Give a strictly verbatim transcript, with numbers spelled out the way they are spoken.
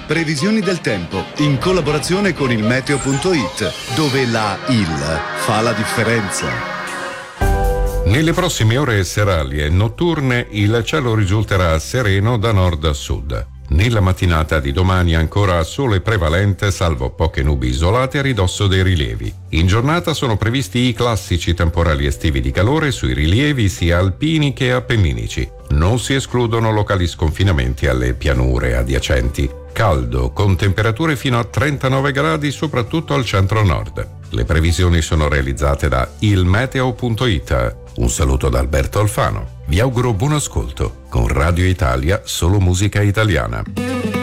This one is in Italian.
Previsioni del tempo in collaborazione con il meteo punto it, dove la il fa la differenza. Nelle prossime ore serali e notturne il cielo risulterà sereno da nord a sud. Nella mattinata di domani ancora sole prevalente, salvo poche nubi isolate a ridosso dei rilievi. In giornata sono previsti i classici temporali estivi di calore sui rilievi sia alpini che appenninici. Non si escludono locali sconfinamenti alle pianure adiacenti. Caldo, con temperature fino a trentanove gradi soprattutto al centro-nord. Le previsioni sono realizzate da il meteo punto it. Un saluto da Alberto Alfano. Vi auguro buon ascolto. Con Radio Italia, solo musica italiana.